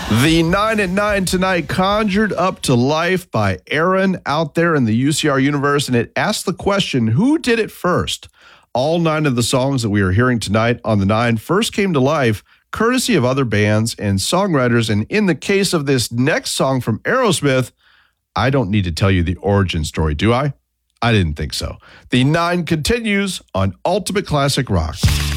The 9 at 9 tonight, conjured up to life by Aaron out there in the UCR universe, and it asks the question, who did it first? All 9 of the songs that we are hearing tonight on the 9 first came to life courtesy of other bands and songwriters, and in the case of this next song from Aerosmith, I don't need to tell you the origin story, do I? I didn't think so. The 9 continues on Ultimate Classic Rock.